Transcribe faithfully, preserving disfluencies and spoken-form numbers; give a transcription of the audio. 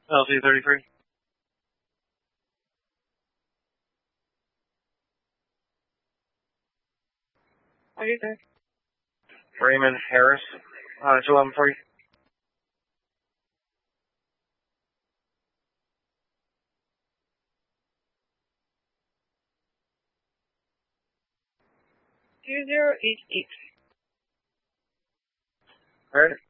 L C thirty-three. Okay, sir. Raymond Harris, uh, two eleven for you. Two zero eight eight. Alright.